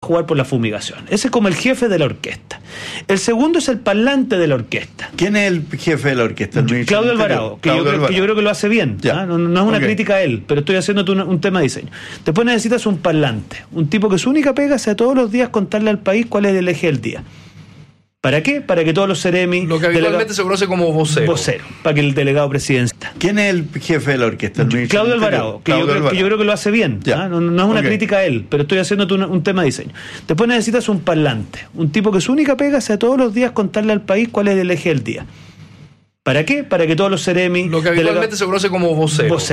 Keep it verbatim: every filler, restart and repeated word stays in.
jugar por la fumigación. Ese es como el jefe de la orquesta. El segundo es el parlante de la orquesta. ¿Quién es el jefe de la orquesta? ¿El Claudio Alvarado, que, Claudio yo, Alvarado. que yo creo que lo hace bien. ¿Ah? No, no es una okay. crítica a él, pero estoy haciéndote un, un tema de diseño. Después necesitas un parlante, un tipo que su única pega sea todos los días contarle al país cuál es el eje del día. ¿Para qué? Para que todos los seremi... Lo que habitualmente delega... se conoce como vocero. Vocero, para que el delegado presidencial. ¿Quién es el jefe de la orquesta? El Claudio Alvarado, que, Claudio yo, Alvarado. que yo creo que lo hace bien. ¿Ah? No, no es una okay. crítica a él, pero estoy haciéndote un, un tema de diseño. Después necesitas un parlante, un tipo que su única pega sea todos los días contarle al país cuál es el eje del día. ¿Para qué? Para que todos los seremi... Lo que habitualmente delega... se conoce como vocero. vocero.